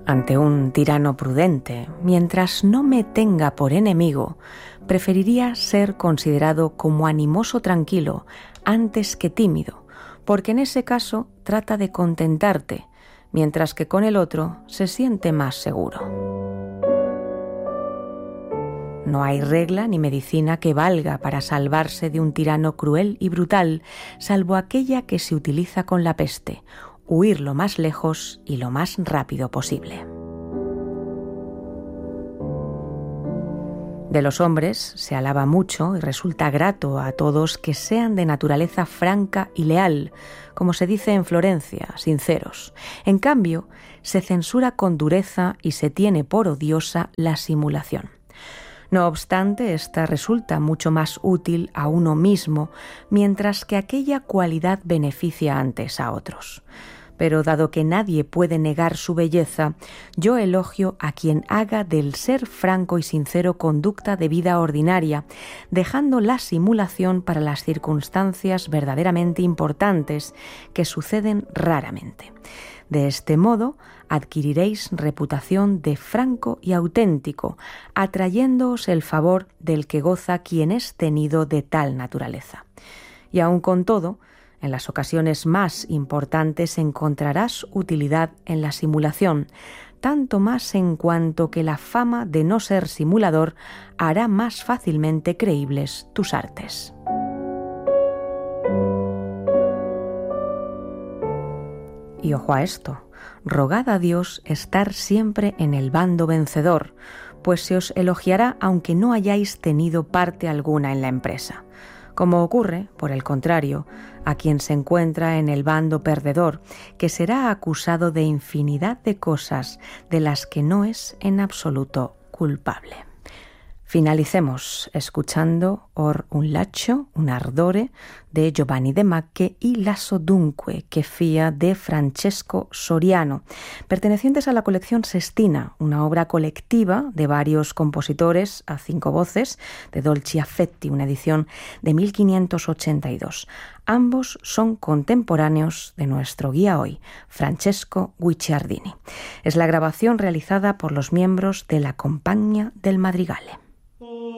Ante un tirano prudente, mientras no me tenga por enemigo, preferiría ser considerado como animoso tranquilo antes que tímido, porque en ese caso trata de contentarte, mientras que con el otro se siente más seguro. No hay regla ni medicina que valga para salvarse de un tirano cruel y brutal, salvo aquella que se utiliza con la peste: huir lo más lejos y lo más rápido posible. De los hombres se alaba mucho y resulta grato a todos que sean de naturaleza franca y leal, como se dice en Florencia, sinceros. En cambio, se censura con dureza y se tiene por odiosa la simulación. No obstante, esta resulta mucho más útil a uno mismo, mientras que aquella cualidad beneficia antes a otros. Pero dado que nadie puede negar su belleza, yo elogio a quien haga del ser franco y sincero conducta de vida ordinaria, dejando la simulación para las circunstancias verdaderamente importantes que suceden raramente. De este modo, adquiriréis reputación de franco y auténtico, atrayéndoos el favor del que goza quien es tenido de tal naturaleza. Y aun con todo, en las ocasiones más importantes encontrarás utilidad en la simulación, tanto más en cuanto que la fama de no ser simulador hará más fácilmente creíbles tus artes. Y ojo a esto, rogad a Dios estar siempre en el bando vencedor, pues se os elogiará aunque no hayáis tenido parte alguna en la empresa. Como ocurre, por el contrario, a quien se encuentra en el bando perdedor, que será acusado de infinidad de cosas de las que no es en absoluto culpable. Finalicemos escuchando Or un laccio, un ardore, de Giovanni de Macche, y Lasso dunque, che fia, de Francesco Soriano, pertenecientes a la colección Sestina, una obra colectiva de varios compositores a 5 voces, de Dolci Affetti, una edición de 1582. Ambos son contemporáneos de nuestro guía hoy, Francesco Guicciardini. Es la grabación realizada por los miembros de la Compagnia del Madrigale.